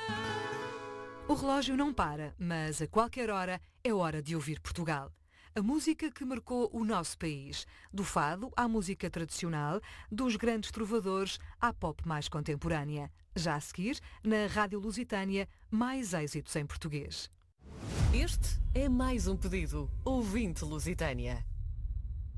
O relógio não para, mas a qualquer hora é hora de ouvir Portugal. A música que marcou o nosso país. Do fado à música tradicional, dos grandes trovadores à pop mais contemporânea. Já a seguir, na Rádio Lusitânia, mais êxitos em português. Este é mais um pedido. Ouvinte Lusitânia.